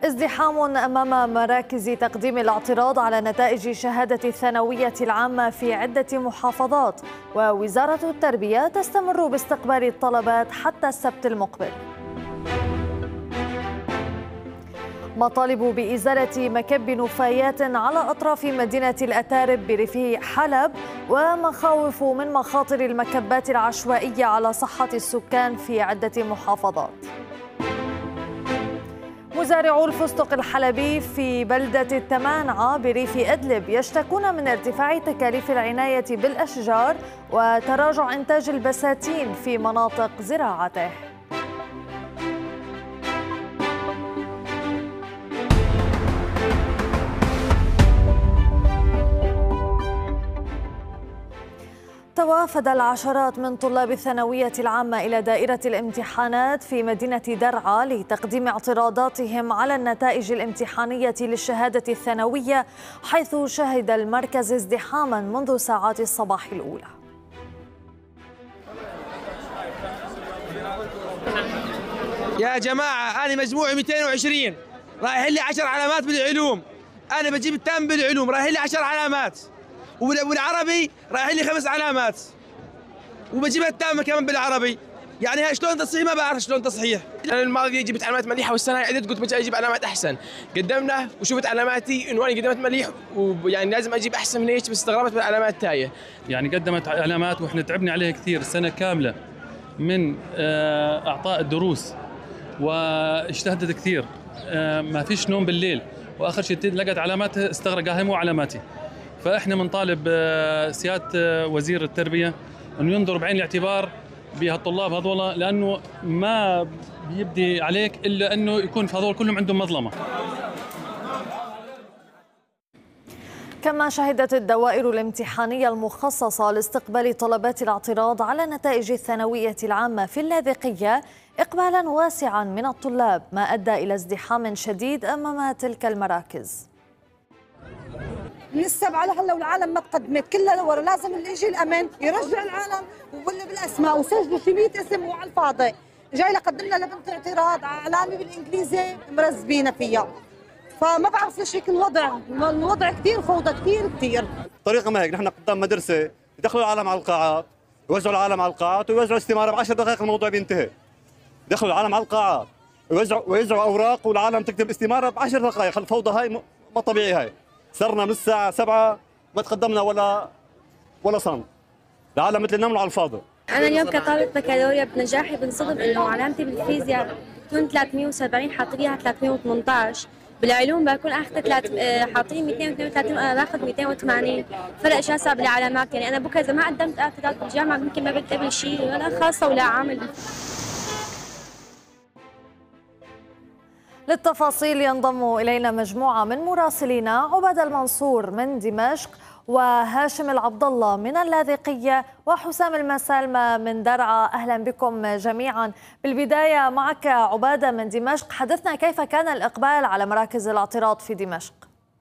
ازدحام أمام مراكز تقديم الاعتراض على نتائج شهادة الثانوية العامة في عدة محافظات، ووزارة التربية تستمر باستقبال الطلبات حتى السبت المقبل. مطالب بإزالة مكب نفايات على أطراف مدينة الأتارب بريف حلب، ومخاوف من مخاطر المكبات العشوائية على صحة السكان في عدة محافظات. مزارعو الفستق الحلبي في بلدة التمانعة بريف إدلب يشتكون من ارتفاع تكاليف العناية بالأشجار وتراجع إنتاج البساتين في مناطق زراعته. توافد العشرات من طلاب الثانوية العامة إلى دائرة الامتحانات في مدينة درعا لتقديم اعتراضاتهم على النتائج الامتحانية للشهادة الثانوية، حيث شهد المركز ازدحاما منذ ساعات الصباح الأولى. يا جماعة أنا مجموعي 220 رايح لي 10 علامات بالعلوم، أنا بجيب التام بالعلوم رايح لي 10 علامات، والعربي رايح لي 5 علامات، وبجيب التامة كمان بالعربي. يعني شلون تصحيح؟ ما بعرف شلون تصحيح. انا الماضي جبت علامات مليحه، والسنه عدت قلت متى اجيب علامات احسن. قدمنا وشفت علاماتي انه انا قدمت مليح، ويعني لازم اجيب احسن من هيك، بس استغربت بالعلامات التايه. يعني قدمت علامات واحنا تعبنا عليها كثير سنه كامله من اعطاء الدروس، واجتهدت كثير، ما فيش نوم بالليل، واخر شيء لقت علامات استغرقها مو علاماتي. فاحنا بنطالب سياده وزير التربيه انه ينظر بعين الاعتبار بهالطلاب هذول، لانه ما بيبدي عليك الا انه يكون في هذول كلهم عندهم مظلمه. كما شهدت الدوائر الامتحانية المخصصة لاستقبال طلبات الاعتراض على نتائج الثانوية العامة في اللاذقية إقبالا واسعا من الطلاب، ما أدى إلى ازدحام شديد أمام تلك المراكز. من السبعة لهلا والعالم ما تقدمت كلها لورا، لازم اللي يجي الامن يرجع العالم ويولي بالاسماء وسجلوا شي 100 اسم وعلى الفاضي. جاي لقدمنا لبنت اعتراض علامه بالانجليزي مرزبينا فيها، فما بعرف ليش هيك الوضع كثير فوضى كثير. طريقه ما هيك، نحن قدام مدرسه يدخلوا العالم على القاعات، يوزعوا العالم على القاعات ويوزعوا استماره ب10 دقائق الموضوع بينتهي. دخلوا العالم على القاعات ويوزعوا اوراق والعالم تكتب استماره ب10 دقائق، الفوضى هاي ما طبيعي. هاي صرنا من الساعة 7 ما تقدمنا ولا صمت، العالم مثل النمل على الفاضي. أنا اليوم كطالبة بكالوريا بنجاحي بنصدم إنه علامتي بالفيزياء بتكون 370 حاطين لها 318، بالعلوم بكون أخذت حاطين 232 وأنا باخذ 280، فرق شاسع بالعلامات. يعني أنا بكرة إذا ما قدمت اعتراض بالجامعة ممكن ما بقبل شيء ولا خاصة ولا عامل. للتفاصيل ينضم إلينا مجموعة من مراسلينا، عبادة المنصور من دمشق، وهاشم العبد الله من اللاذقية، وحسام المسالمة من درعا. أهلا بكم جميعا. بالبداية معك عبادة من دمشق، حدثنا كيف كان الإقبال على مراكز الاعتراض في دمشق؟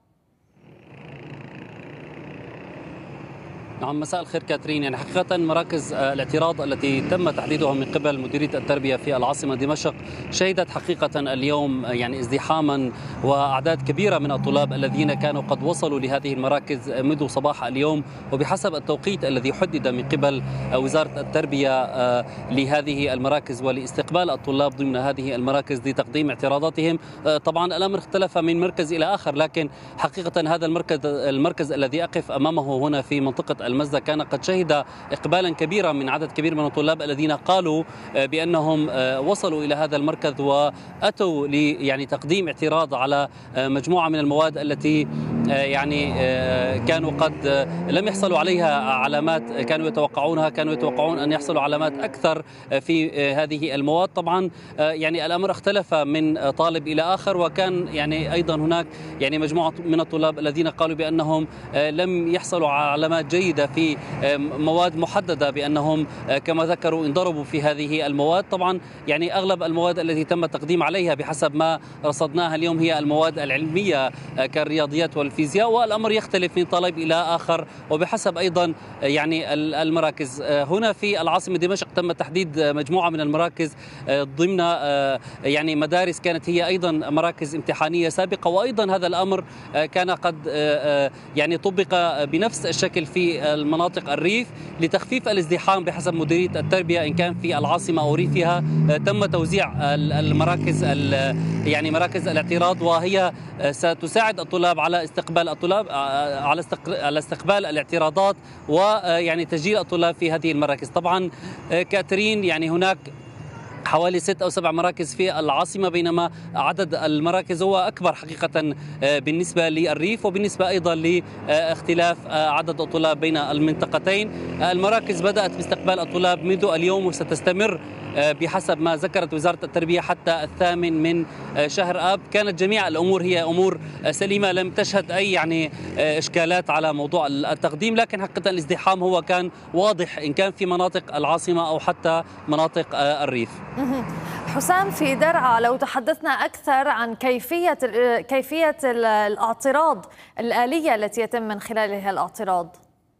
نعم، مساء الخير كاترين. يعني حقيقة مراكز الاعتراض التي تم تحديدها من قبل مديرية التربية في العاصمة دمشق شهدت حقيقة اليوم يعني ازدحاما وأعداد كبيرة من الطلاب الذين كانوا قد وصلوا لهذه المراكز منذ صباح اليوم، وبحسب التوقيت الذي حدد من قبل وزارة التربية لهذه المراكز ولاستقبال الطلاب ضمن هذه المراكز لتقديم اعتراضاتهم. طبعا الأمر اختلف من مركز إلى آخر، لكن حقيقة هذا المركز الذي أقف أمامه هنا في منطقة المزدة كان قد شهد إقبالا كبيرا من عدد كبير من الطلاب الذين قالوا بأنهم وصلوا إلى هذا المركز وأتوا يعني تقديم اعتراض على مجموعة من المواد التي يعني كانوا قد لم يحصلوا عليها علامات كانوا يتوقعون أن يحصلوا علامات أكثر في هذه المواد. طبعا يعني الأمر اختلف من طالب إلى آخر، وكان يعني أيضا هناك يعني مجموعة من الطلاب الذين قالوا بأنهم لم يحصلوا على علامات جيدة في مواد محددة، بأنهم كما ذكروا انضربوا في هذه المواد. طبعا يعني أغلب المواد التي تم التقديم عليها بحسب ما رصدناها اليوم هي المواد العلمية كالرياضيات الفيزياء، والأمر يختلف من طالب إلى آخر وبحسب أيضا يعني المراكز. هنا في العاصمة دمشق تم تحديد مجموعة من المراكز ضمن يعني مدارس كانت هي أيضا مراكز امتحانية سابقة، وأيضا هذا الأمر كان قد يعني طبق بنفس الشكل في المناطق الريف لتخفيف الازدحام بحسب مديرية التربية إن كان في العاصمة أو ريفها. تم توزيع المراكز يعني مراكز الاعتراض، وهي ستساعد الطلاب على استقبال على استقبال الاعتراضات ويعني تسجيل الطلاب في هذه المراكز. طبعا كاترين يعني هناك حوالي 6 أو 7 مراكز في العاصمة، بينما عدد المراكز هو أكبر حقيقة بالنسبة للريف وبالنسبة أيضا لاختلاف عدد الطلاب بين المنطقتين. المراكز بدأت باستقبال الطلاب منذ اليوم وستستمر بحسب ما ذكرت وزارة التربية حتى 8 من شهر آب. كانت جميع الأمور هي أمور سليمة، لم تشهد أي يعني إشكالات على موضوع التقديم، لكن حقيقة الازدحام هو كان واضح إن كان في مناطق العاصمة أو حتى مناطق الريف. حسام، في درعا لو تحدثنا أكثر عن كيفية الاعتراض، الآلية التي يتم من خلالها الاعتراض.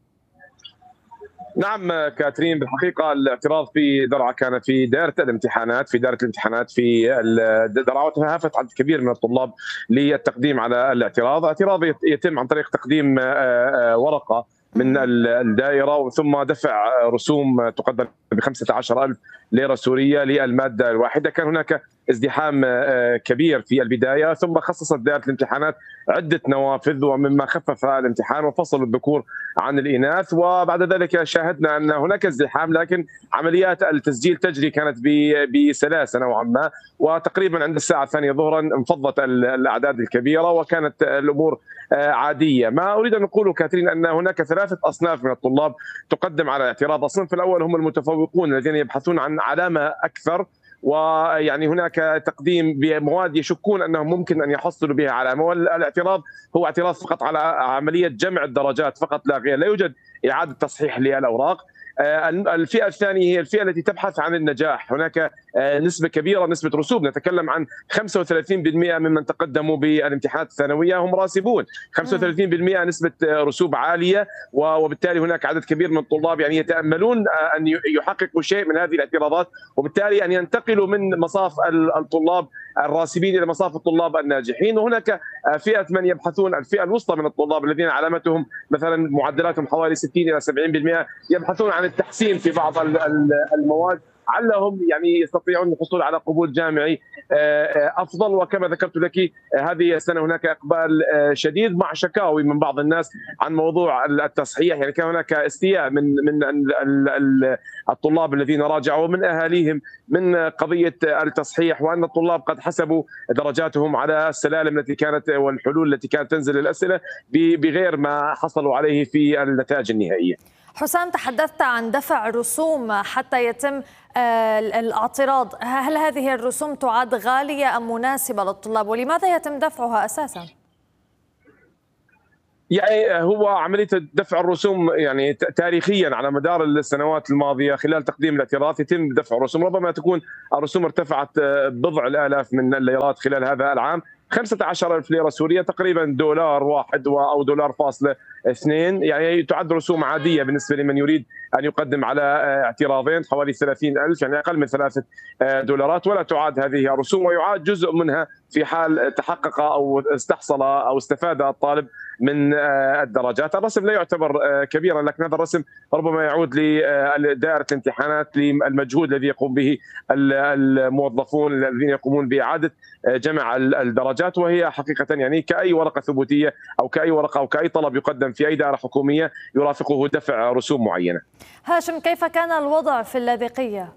نعم كاترين، بالحقيقة الاعتراض في درعا كان في دائرة الامتحانات في درعا، وتهافت عدد كبير من الطلاب للتقديم على الاعتراض. الاعتراض يتم عن طريق تقديم ورقة من الدائرة ثم دفع رسوم تقدر ب15,000 ليرة سورية للمادة الواحدة. كان هناك ازدحام كبير في البداية، ثم خصصت دائرة الامتحانات عدة نوافذ ومما خفف الامتحان وفصل الذكور عن الإناث. وبعد ذلك شاهدنا أن هناك ازدحام، لكن عمليات التسجيل تجري كانت بسلاسة نوعا ما، وتقريبا عند الساعة 2 ظهرا انفضت الأعداد الكبيرة وكانت الأمور عادية. ما أريد أن أقوله كاترين أن هناك 3 أصناف من الطلاب تقدم على الاعتراض. الصنف الأول هم المتفوقون الذين يبحثون عن علامة أكثر، ويعني هناك تقديم بمواد يشكون أنهم ممكن أن يحصلوا بها علامة، والاعتراض هو اعتراض فقط على عملية جمع الدرجات فقط لا غير، لا يوجد إعادة تصحيح للأوراق. الفئة الثانية هي الفئة التي تبحث عن النجاح. هناك نسبة كبيرة، نسبة رسوب، نتكلم عن 35% ممن تقدموا بالامتحانات الثانوية هم راسبون، 35% نسبة رسوب عالية، وبالتالي هناك عدد كبير من الطلاب يعني يتأملون أن يحققوا شيء من هذه الاعتراضات، وبالتالي أن ينتقلوا من مصاف الطلاب الراسبين إلى مصاف الطلاب الناجحين. وهناك فئة من يبحثون، الفئة الوسطى من الطلاب الذين علامتهم مثلا معدلاتهم حوالي 60 إلى 70%، يبحثون عن التحسين في بعض المواد علهم يعني يستطيعون الحصول على قبول جامعي افضل. وكما ذكرت لك هذه السنه هناك اقبال شديد مع شكاوي من بعض الناس عن موضوع التصحيح، يعني كان هناك استياء من الطلاب الذين راجعوا ومن اهاليهم من قضيه التصحيح، وان الطلاب قد حسبوا درجاتهم على السلالم التي كانت والحلول التي كانت تنزل الاسئله بغير ما حصلوا عليه في النتائج النهائيه. حسام، تحدثت عن دفع رسوم حتى يتم الاعتراض، هل هذه الرسوم تعد غالية أم مناسبة للطلاب، ولماذا يتم دفعها أساساً؟ يعني هو عملية دفع الرسوم يعني تاريخيا على مدار السنوات الماضية خلال تقديم الاعتراض يتم دفع الرسوم، ربما تكون الرسوم ارتفعت بضع الآلاف من الليرات خلال هذا العام. 15,000 ليرة سورية تقريبا $1 أو $2، يعني تعد رسوم عادية بالنسبة لمن يريد أن يقدم على اعتراضين حوالي 30,000، يعني أقل من $3، ولا تعاد هذه الرسوم، ويعاد جزء منها في حال تحقق أو استحصل أو استفاد الطالب من الدرجات. الرسم لا يعتبر كبيرا، لكن هذا الرسم ربما يعود لدائرة الامتحانات للمجهود الذي يقوم به الموظفون الذين يقومون بإعادة جمع الدرجات، وهي حقيقة يعني كأي ورقة ثبوتية أو كأي ورقة أو كأي طلب يقدم في أي دائرة حكومية يرافقه دفع رسوم معينة. هاشم، كيف كان الوضع في اللاذقية؟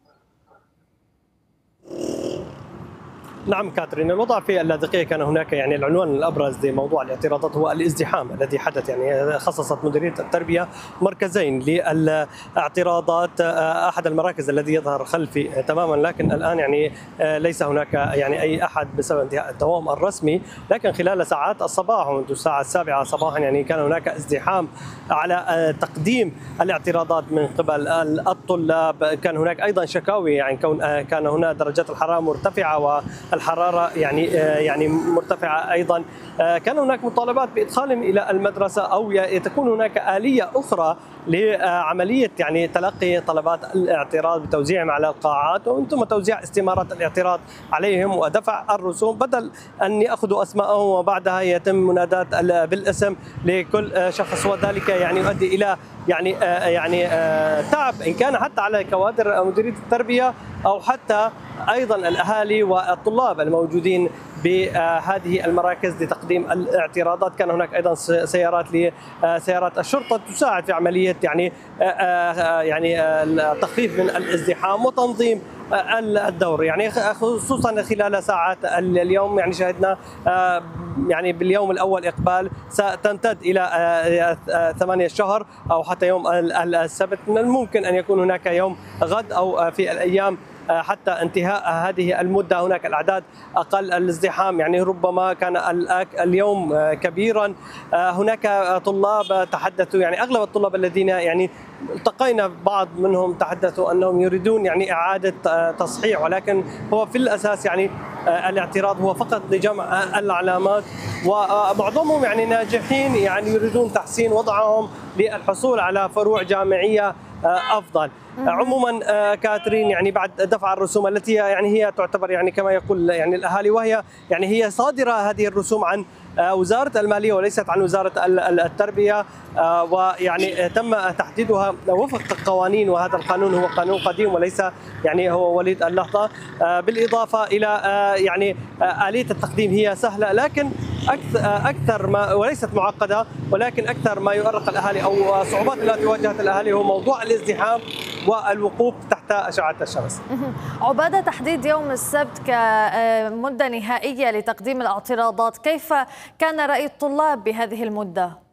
نعم كاترين، الوضع في اللاذقية كان هناك يعني العنوان الأبرز لموضوع الاعتراضات هو الازدحام الذي حدث. يعني خصصت مديرية التربية مركزين للاعتراضات، أحد المراكز الذي يظهر خلفي تماما، لكن الآن يعني ليس هناك يعني أي أحد بسبب انتهاء الدوام الرسمي، لكن خلال ساعات الصباح ومنذ الساعة 7 صباحا يعني كان هناك ازدحام على تقديم الاعتراضات من قبل الطلاب. كان هناك أيضا شكاوي يعني كان هنا درجات الحرارة مرتفعة الحراره يعني مرتفعه ايضا. كان هناك مطالبات بادخالهم الى المدرسه او تكون هناك اليه اخرى لعمليه يعني تلقي طلبات الاعتراض بتوزيعهم على القاعات ومن ثم توزيع استمارات الاعتراض عليهم ودفع الرسوم بدل ان ياخذوا اسماءهم وبعدها يتم مناداة بالاسم لكل شخص، وذلك يعني يؤدي الى يعني تعب ان كان حتى على كوادر مديريه التربيه او حتى ايضا الاهالي والطلاب الموجودين بهذه المراكز لتقديم الاعتراضات. كان هناك ايضا سيارات الشرطه تساعد في عمليه يعني التخفيف من الازدحام وتنظيم الدور، يعني خصوصا خلال ساعات اليوم. يعني شهدنا يعني باليوم الاول اقبال ستمتد الى 8 شهر او حتى يوم السبت، من الممكن ان يكون هناك يوم غد او في الايام حتى انتهاء هذه المدة هناك الأعداد أقل. الازدحام يعني ربما كان اليوم كبيرا. هناك طلاب تحدثوا، يعني أغلب الطلاب الذين يعني التقينا بعض منهم تحدثوا أنهم يريدون يعني إعادة تصحيح، ولكن هو في الأساس يعني الاعتراض هو فقط لجمع العلامات، ومعظمهم يعني ناجحين يعني يريدون تحسين وضعهم للحصول على فروع جامعية أفضل. عموما كاترين، يعني بعد دفع الرسوم التي يعني هي تعتبر يعني كما يقول يعني الأهالي، وهي يعني هي صادرة هذه الرسوم عن وزارة المالية وليست عن وزارة التربية، ويعني تم تحديدها وفق القوانين، وهذا القانون هو قانون قديم وليس يعني هو وليد اللحظة. بالإضافة إلى يعني آلية التقديم هي سهلة، لكن أكثر ما وليست معقدة، ولكن أكثر ما يؤرق الأهالي أو صعوبات التي واجهت الأهالي هو موضوع الازدحام والوقوف تحت أشعة الشمس. عبادة، تحديد يوم السبت كمدة نهائية لتقديم الاعتراضات، كيف كان رأي الطلاب بهذه المدة؟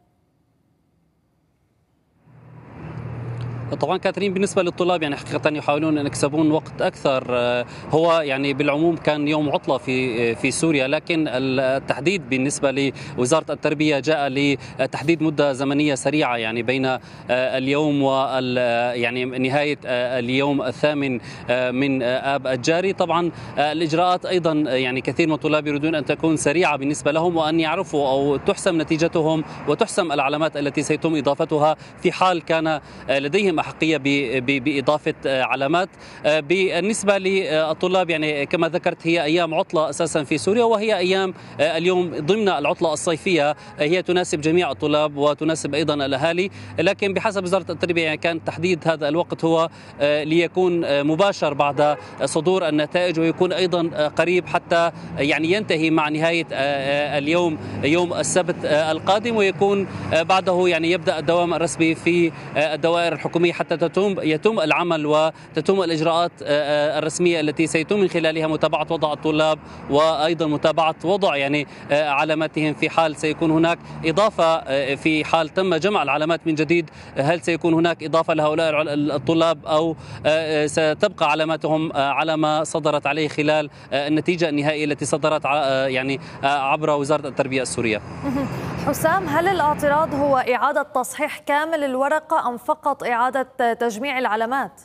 طبعا كاترين، بالنسبه للطلاب يعني حقيقه يحاولون ان يكسبون وقت اكثر. هو يعني بالعموم كان يوم عطله في سوريا، لكن التحديد بالنسبه لوزاره التربيه جاء لتحديد مده زمنيه سريعه، يعني بين اليوم يعني نهايه اليوم الثامن من اب الجاري. طبعا الاجراءات ايضا يعني كثير من الطلاب يريدون ان تكون سريعه بالنسبه لهم، وان يعرفوا او تحسم نتيجتهم وتحسم العلامات التي سيتم اضافتها في حال كان لديهم أحقية بإضافة علامات. بالنسبة للطلاب يعني كما ذكرت هي أيام عطلة أساسا في سوريا، وهي أيام اليوم ضمن العطلة الصيفية، هي تناسب جميع الطلاب وتناسب أيضا الأهالي، لكن بحسب وزارة التربية يعني كان تحديد هذا الوقت هو ليكون مباشر بعد صدور النتائج، ويكون أيضا قريب حتى يعني ينتهي مع نهاية اليوم يوم السبت القادم، ويكون بعده يعني يبدأ الدوام الرسمي في الدوائر الحكومية حتى يتم العمل وتتم الإجراءات الرسمية التي سيتم من خلالها متابعة وضع الطلاب وأيضا متابعة وضع يعني علاماتهم في حال سيكون هناك إضافة، في حال تم جمع العلامات من جديد هل سيكون هناك إضافة لهؤلاء الطلاب أو ستبقى علاماتهم على ما صدرت عليه خلال النتيجة النهائية التي صدرت يعني عبر وزارة التربية السورية. حسام، هل الاعتراض هو إعادة تصحيح كامل الورقة أم فقط إعادة تجميع العلامات؟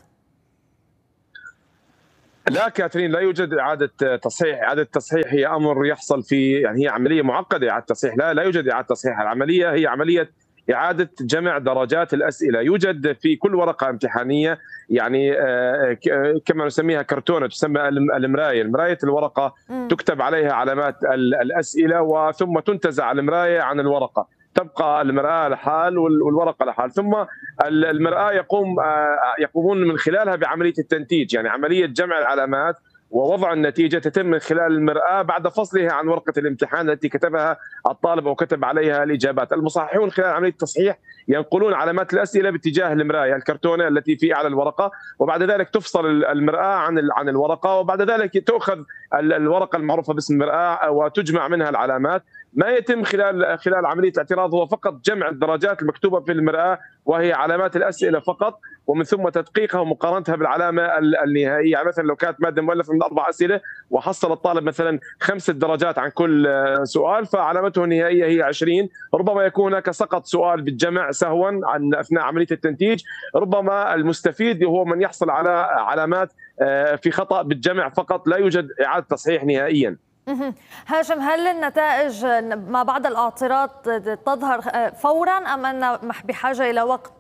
لا كاترين، لا يوجد إعادة تصحيح. إعادة التصحيح هي أمر يحصل في يعني هي عملية معقدة. إعادة تصحيح لا يوجد إعادة تصحيح. العملية هي عملية إعادة جمع درجات الأسئلة. يوجد في كل ورقة امتحانية يعني كما نسميها كرتونة تسمى المراية. المراية الورقة تكتب عليها علامات الأسئلة وثم تنتزع المراية عن الورقة، تبقى المرآة لحال والورقة لحال، ثم المرآة يقومون من خلالها بعملية التنتيج، يعني عملية جمع العلامات ووضع النتيجة تتم من خلال المرآة بعد فصلها عن ورقة الامتحان التي كتبها الطالب أو كتب عليها الإجابات. المصححون خلال عملية التصحيح ينقلون علامات الأسئلة باتجاه المراية الكرتونة التي في أعلى الورقة، وبعد ذلك تفصل المرآة عن الورقة، وبعد ذلك تؤخذ الورقة المعروفة باسم المرآة وتجمع منها العلامات. ما يتم خلال عملية الاعتراض هو فقط جمع الدرجات المكتوبة في المرآة وهي علامات الأسئلة فقط، ومن ثم تدقيقها ومقارنتها بالعلامة النهائية. يعني مثلا لو كانت مادة مؤلفة من 4 أسئلة وحصل الطالب مثلا 5 درجات عن كل سؤال فعلامته النهائية هي 20. ربما يكون هناك سقط سؤال بالجمع سهوا عن أثناء عملية التنتيج، ربما المستفيد هو من يحصل على علامات في خطأ بالجمع فقط، لا يوجد إعادة تصحيح نهائيا. هاشم، هل النتائج ما بعد الاعتراض تظهر فورا أم أن بحاجة إلى وقت؟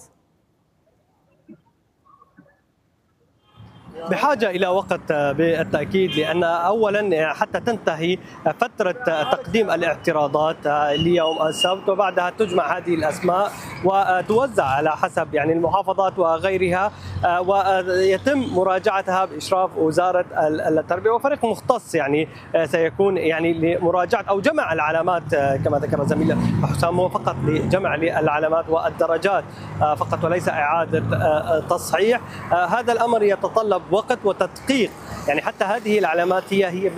بحاجة إلى وقت بالتأكيد، لأن أولا حتى تنتهي فترة تقديم الاعتراضات ليوم السبت، وبعدها تجمع هذه الأسماء وتوزع على حسب يعني المحافظات وغيرها، ويتم مراجعتها بإشراف وزارة التربية، وفريق مختص يعني سيكون يعني لمراجعة أو جمع العلامات كما ذكر زميلي حسام، فقط لجمع العلامات والدرجات فقط وليس إعادة تصحيح. هذا الأمر يتطلب وقت وتدقيق، يعني حتى هذه العلامات هي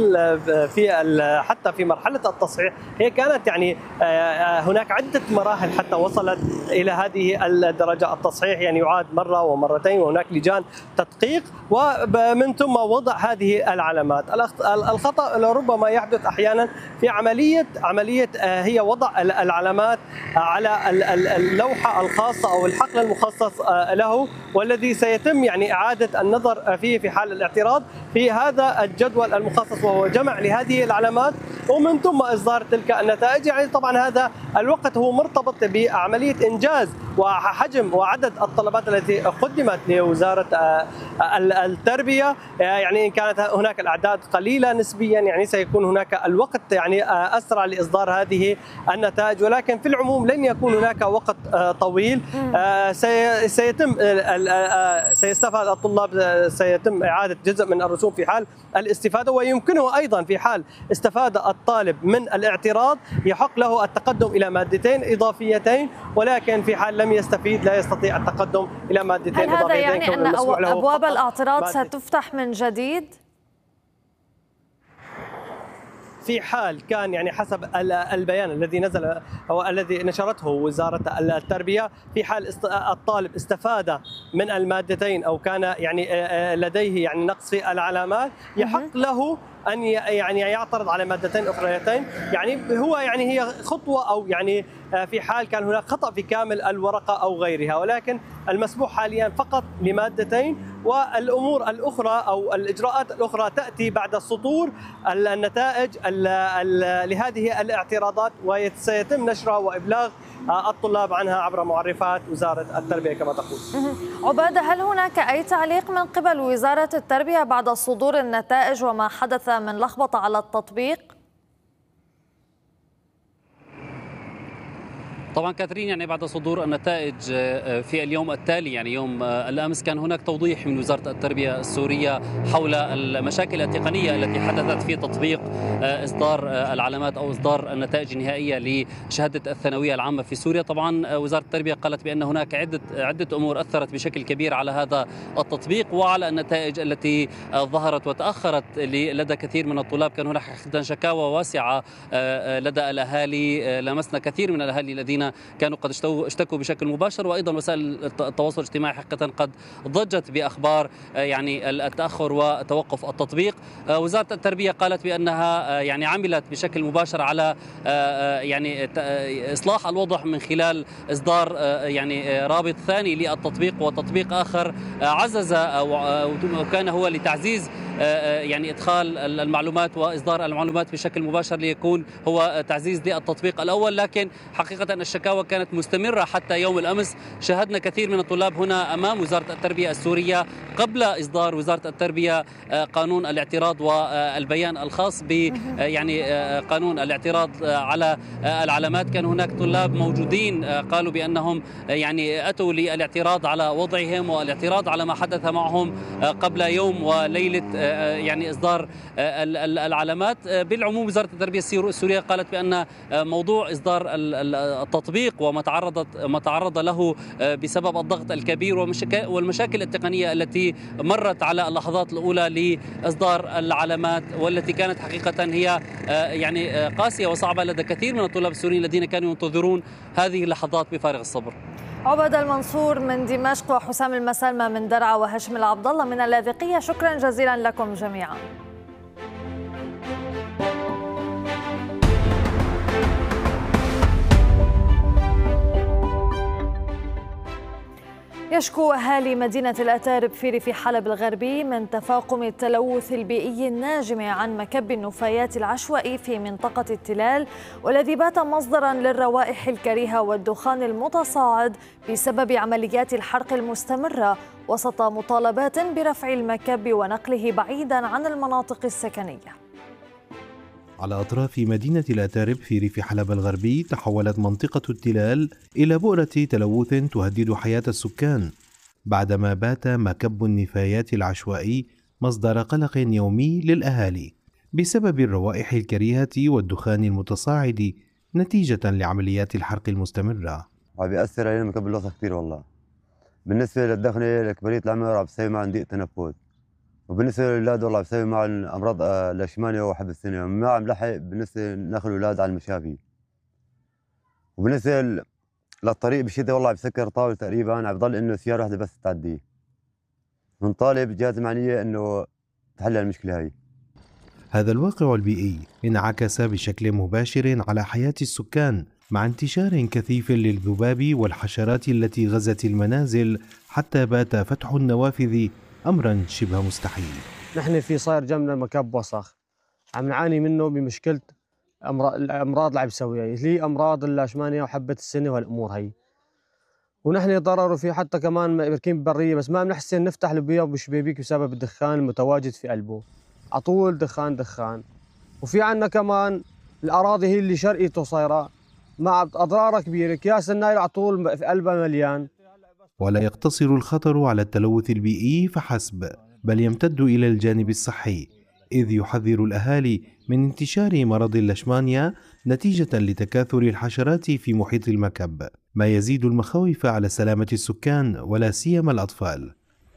حتى في مرحله التصحيح هي كانت يعني هناك عده مراحل حتى وصلت الى هذه الدرجه. التصحيح يعني يعاد مره ومرتين، وهناك لجان تدقيق ومن ثم وضع هذه العلامات. الخطا ربما يحدث احيانا في عمليه هي وضع العلامات على اللوحه الخاصه او الحقل المخصص له، والذي سيتم يعني اعاده النظر فيه في حال الاعتراض في هذا الجدول المخصص، وهو جمع لهذه العلامات ومن ثم إصدار تلك النتائج. يعني طبعا هذا الوقت هو مرتبط بعملية إنجاز وحجم وعدد الطلبات التي قدمت لوزارة التربية. يعني إن كانت هناك الأعداد قليلة نسبيا يعني سيكون هناك الوقت يعني أسرع لإصدار هذه النتائج، ولكن في العموم لن يكون هناك وقت طويل. سيستفاد الطلاب، سيتم إعادة جزء من الرسوم في حال الاستفادة، ويمكنه أيضا في حال استفاد الطالب من الاعتراض يحق له التقدم إلى مادتين إضافيتين، ولكن في حال لم يستفيد لا يستطيع التقدم إلى مادتين إضافيتين. هل هذا يعني أن أبواب الاعتراض ستفتح من جديد؟ في حال كان يعني حسب البيان الذي نزل أو الذي نشرته وزارة التربية، في حال الطالب استفاد من المادتين أو كان يعني لديه يعني نقص في العلامات، يحق له أن يعني يعترض على مادتين أخريتين. يعني هو يعني هي خطوة أو يعني في حال كان هناك خطأ في كامل الورقة أو غيرها، ولكن المسموح حاليا فقط لمادتين، والأمور الأخرى أو الإجراءات الأخرى تأتي بعد سطور النتائج لهذه الاعتراضات، وسيتم نشرها وإبلاغ الطلاب عنها عبر معرفات وزارة التربية كما تقول. عبادة، هل هناك أي تعليق من قبل وزارة التربية بعد صدور النتائج وما حدث من لخبطة على التطبيق؟ طبعا كاترين، يعني بعد صدور النتائج في اليوم التالي يعني يوم الأمس كان هناك توضيح من وزارة التربية السورية حول المشاكل التقنية التي حدثت في تطبيق إصدار العلامات أو إصدار النتائج النهائية لشهادة الثانوية العامة في سوريا. طبعا وزارة التربية قالت بأن هناك عدة أمور أثرت بشكل كبير على هذا التطبيق وعلى النتائج التي ظهرت وتأخرت لدى كثير من الطلاب. كان هناك شكاوى واسعة لدى الأهالي، لمسنا كثير من الأهالي الذين كانوا قد اشتكوا بشكل مباشر، وايضا وسائل التواصل الاجتماعي حقيقه قد ضجت باخبار يعني التاخر وتوقف التطبيق. وزاره التربيه قالت بانها يعني عملت بشكل مباشر على يعني اصلاح الوضع من خلال اصدار يعني رابط ثاني للتطبيق وتطبيق اخر عزز وكان هو لتعزيز يعني ادخال المعلومات واصدار المعلومات بشكل مباشر ليكون هو تعزيز للتطبيق الاول. لكن حقيقه الشكاوى كانت مستمره حتى يوم الامس. شاهدنا كثير من الطلاب هنا امام وزاره التربيه السوريه قبل اصدار وزاره التربيه قانون الاعتراض والبيان الخاص ب يعني قانون الاعتراض على العلامات. كان هناك طلاب موجودين قالوا بانهم يعني اتوا للاعتراض على وضعهم والاعتراض على ما حدث معهم قبل يوم وليله يعني إصدار العلامات. بالعموم وزارة التربية السورية قالت بأن موضوع إصدار التطبيق وما تعرض له بسبب الضغط الكبير والمشاكل التقنية التي مرت على اللحظات الأولى لإصدار العلامات، والتي كانت حقيقة هي يعني قاسية وصعبة لدى كثير من الطلاب السوريين الذين كانوا ينتظرون هذه اللحظات بفارغ الصبر. عبادة المنصور من دمشق وحسام المسلمة من درعا وهاشم العبد الله من اللاذقية، شكرا جزيلا لكم جميعا. يشكو أهالي مدينة الأتارب في ريف حلب الغربي من تفاقم التلوث البيئي الناجم عن مكب النفايات العشوائي في منطقة التلال، والذي بات مصدرا للروائح الكريهة والدخان المتصاعد بسبب عمليات الحرق المستمرة، وسط مطالبات برفع المكب ونقله بعيدا عن المناطق السكنية. على أطراف مدينة الأتارب في ريف حلب الغربي تحولت منطقة التلال إلى بؤرة تلوث تهدد حياة السكان، بعدما بات مكب النفايات العشوائي مصدر قلق يومي للأهالي بسبب الروائح الكريهة والدخان المتصاعد نتيجة لعمليات الحرق المستمرة. عم بيأثر علينا مكب الوسخ كثير والله. بالنسبة للدخنة لكبرية العمر عم بسوي معهم ضيق تنفس، وبالنسبه للاولاد والله بسوي مع الامراض الاشمانيه وحب السنه، ما عم لحق بالنسبه ناخذ الاولاد على المشافي. وبالنسبه للطريق بالشتاء والله عم بسكر طاوله تقريبا، عم بضل انه سياره واحده بس تعدي. بنطالب الجهات المعنيه انه تحل المشكله هي. هذا الواقع البيئي انعكس بشكل مباشر على حياه السكان، مع انتشار كثيف للذباب والحشرات التي غزت المنازل حتى بات فتح النوافذ أمرا شبه مستحيل. نحن في صاير جنبنا مكب وسخ عم نعاني منه بمشكلة الأمراض اللي عم بسويها، اللي هي أمراض الأشمانية وحبة السنة والأمور هي. ونحن ضرر في حتى كمان بركين برية، بس ما بنحسن نفتح البيوت والشبابيك بسبب الدخان المتواجد في قلبه، على طول دخان. وفي عنا كمان الأراضي هي اللي شرقيته صايرة مع أضرارها كبيرة، أكياس النايل على طول في قلبها مليان. ولا يقتصر الخطر على التلوث البيئي فحسب، بل يمتد إلى الجانب الصحي، إذ يحذر الأهالي من انتشار مرض اللشمانيا نتيجة لتكاثر الحشرات في محيط المكب، ما يزيد المخاوف على سلامة السكان ولا سيما الأطفال.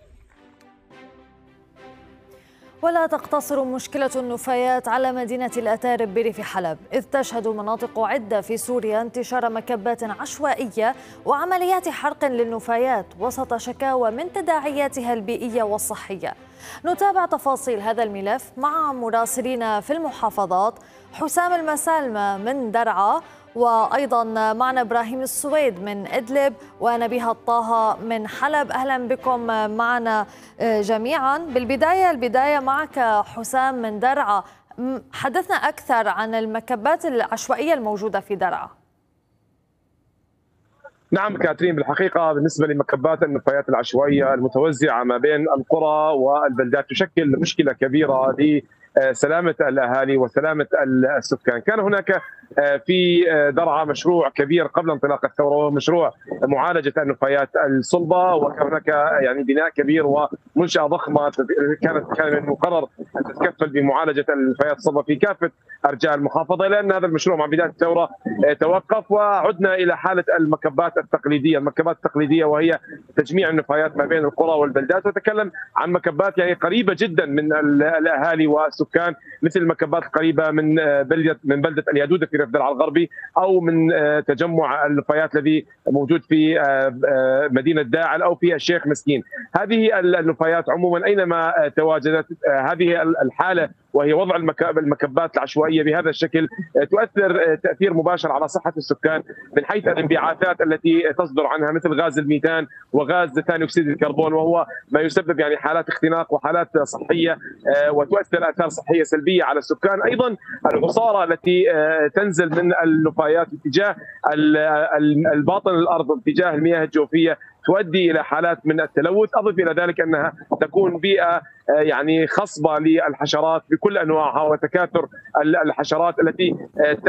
ولا تقتصر مشكلة النفايات على مدينة الأتارب بريف حلب، إذ تشهد مناطق عدة في سوريا انتشار مكبات عشوائية وعمليات حرق للنفايات وسط شكاوى من تداعياتها البيئية والصحية. نتابع تفاصيل هذا الملف مع مراسلين في المحافظات، حسام المسالمة من درعا، وأيضا معنا إبراهيم السويد من إدلب، ونبيها الطه من حلب. أهلا بكم معنا جميعا. البداية معك حسام من درعا، حدثنا أكثر عن المكبات العشوائية الموجودة في درعا. نعم كاترين، بالحقيقة بالنسبة لمكبات النفايات العشوائية المتوزعة ما بين القرى والبلدات تشكل مشكلة كبيرة لسلامة الأهالي وسلامة السكان. كان هناك في درعا مشروع كبير قبل انطلاق الثورة، وهو مشروع معالجة النفايات الصلبة، وكان هناك يعني بناء كبير ومنشأة ضخمة كان من المقرر أن تتكفل بمعالجة النفايات الصلبة في كافة أرجاء المحافظة، لأن هذا المشروع مع بداية الثورة توقف، وعدنا إلى حالة المكبات التقليدية وهي تجميع النفايات ما بين القرى والبلدات. وتكلم عن مكبات يعني قريبة جدا من الأهالي والسكان، مثل المكبات القريبة من بلدة اليادودة في ريف درعا الغربي، أو من تجمع النفايات الذي موجود في مدينة داعل أو في الشيخ مسكين. هذه النفايات عموما أينما تواجدت، هذه الحالة وهي وضع المكبات العشوائية بهذا الشكل تؤثر تأثير مباشر على صحة السكان من حيث الانبعاثات التي تصدر عنها، مثل غاز الميثان وغاز ثاني أكسيد الكربون، وهو ما يسبب يعني حالات اختناق وحالات صحية، وتؤثر آثار صحية سلبية على السكان. أيضا العصارة التي تنزل من النفايات اتجاه الباطن الأرض اتجاه المياه الجوفية تؤدي إلى حالات من التلوث. أضف إلى ذلك أنها تكون بيئة يعني خصبة للحشرات بكل أنواعها، وتكاثر الحشرات التي